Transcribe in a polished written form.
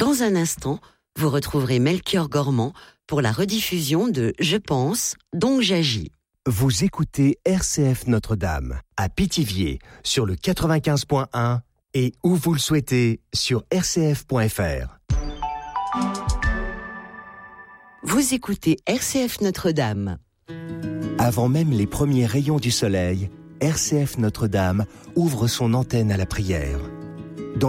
Dans un instant, vous retrouverez Melchior Gormand pour la rediffusion de Je pense, donc j'agis. Vous écoutez RCF Notre-Dame à Pithiviers sur le 95.1 et où vous le souhaitez sur rcf.fr. Vous écoutez RCF Notre-Dame. Avant même les premiers rayons du soleil, RCF Notre-Dame ouvre son antenne à la prière.